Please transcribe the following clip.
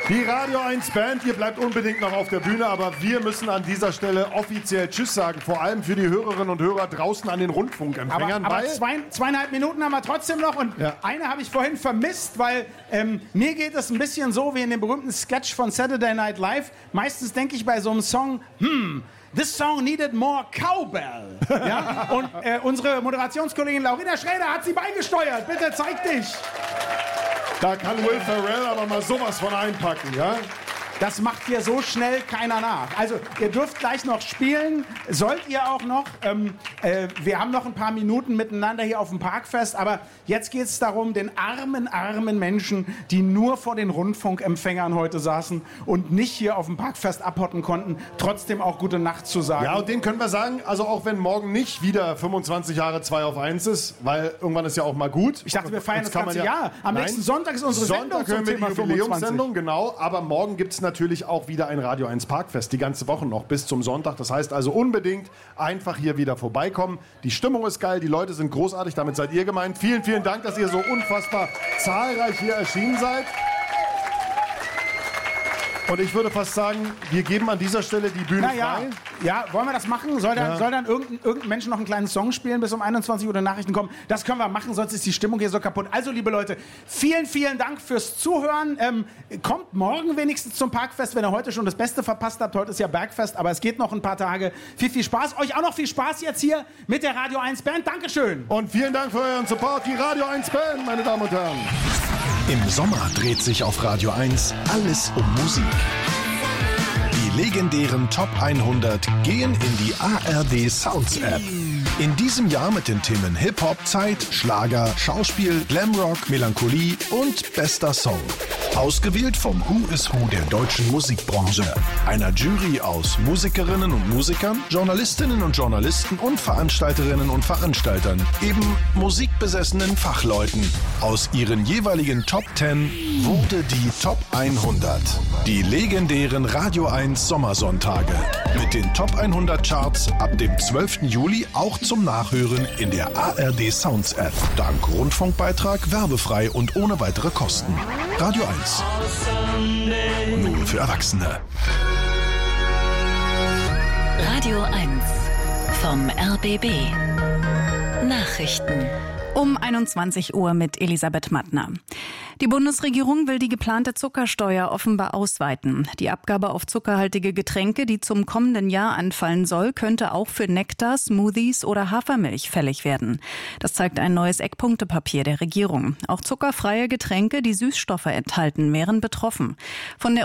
Die Radio 1 Band, ihr bleibt unbedingt noch auf der Bühne, aber wir müssen an dieser Stelle offiziell Tschüss sagen, vor allem für die Hörerinnen und Hörer draußen an den Rundfunkempfängern. Aber 2,5 Minuten haben wir trotzdem noch und eine habe ich vorhin vermisst, weil mir geht es ein bisschen so wie in dem berühmten Sketch von Saturday Night Live. Meistens denke ich bei so einem Song, this song needed more cowbell. Ja? Und unsere Moderationskollegin Laurina Schrader hat sie beigesteuert. Bitte zeig dich. Da kann Will Ferrell aber mal sowas von einpacken, ja? Das macht hier so schnell keiner nach. Also, ihr dürft gleich noch spielen. Sollt ihr auch noch. Wir haben noch ein paar Minuten miteinander hier auf dem Parkfest. Aber jetzt geht es darum, den armen Menschen, die nur vor den Rundfunkempfängern heute saßen und nicht hier auf dem Parkfest abhotten konnten, trotzdem auch gute Nacht zu sagen. Ja, und denen können wir sagen, also auch wenn morgen nicht wieder 25 Jahre 2 auf 1 ist, weil irgendwann ist ja auch mal gut. Ich dachte, wir feiern das ganze Jahr. Am nächsten Sonntag ist unsere Sendung zum Thema die Jubiläumssendung, genau. Aber morgen gibt es natürlich auch wieder ein Radio 1 Parkfest, die ganze Woche noch bis zum Sonntag. Das heißt also unbedingt einfach hier wieder vorbeikommen. Die Stimmung ist geil, die Leute sind großartig, damit seid ihr gemeint. Vielen, vielen Dank, dass ihr so unfassbar zahlreich hier erschienen seid. Und ich würde fast sagen, wir geben an dieser Stelle die Bühne frei. Ja, wollen wir das machen? Soll dann irgendein Mensch noch einen kleinen Song spielen, bis um 21 Uhr die Nachrichten kommen? Das können wir machen, sonst ist die Stimmung hier so kaputt. Also, liebe Leute, vielen, vielen Dank fürs Zuhören. Kommt morgen wenigstens zum Parkfest, wenn ihr heute schon das Beste verpasst habt. Heute ist ja Bergfest, aber es geht noch ein paar Tage. Viel, viel Spaß. Euch auch noch viel Spaß jetzt hier mit der Radio 1 Band. Dankeschön. Und vielen Dank für euren Support, die Radio 1 Band, meine Damen und Herren. Im Sommer dreht sich auf Radio 1 alles um Musik. Die legendären Top 100 gehen in die ARD Sounds App. In diesem Jahr mit den Themen Hip-Hop, Zeit, Schlager, Schauspiel, Glamrock, Melancholie und bester Song. Ausgewählt vom Who is Who der deutschen Musikbranche. Einer Jury aus Musikerinnen und Musikern, Journalistinnen und Journalisten und Veranstalterinnen und Veranstaltern. Eben musikbesessenen Fachleuten. Aus ihren jeweiligen Top 10 wurde die Top 100. Die legendären Radio 1 Sommersonntage. Mit den Top 100 Charts ab dem 12. Juli auch zum Nachhören in der ARD Sounds App. Dank Rundfunkbeitrag werbefrei und ohne weitere Kosten. Radio 1. Nur für Erwachsene. Radio 1 vom RBB. Nachrichten. Um 21 Uhr mit Elisabeth Mattner. Die Bundesregierung will die geplante Zuckersteuer offenbar ausweiten. Die Abgabe auf zuckerhaltige Getränke, die zum kommenden Jahr anfallen soll, könnte auch für Nektar, Smoothies oder Hafermilch fällig werden. Das zeigt ein neues Eckpunktepapier der Regierung. Auch zuckerfreie Getränke, die Süßstoffe enthalten, wären betroffen. Von der